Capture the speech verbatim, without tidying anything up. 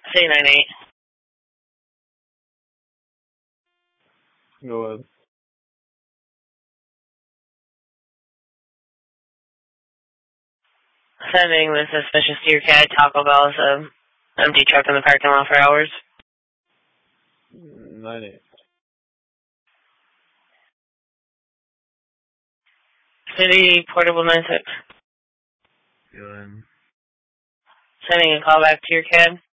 Say nine eight. Go ahead. Sending the suspicious to your cat. Taco Bell is a empty truck in the parking lot for hours. nine eight. City Portable nine six. Go ahead. Sending a call back to your C A D.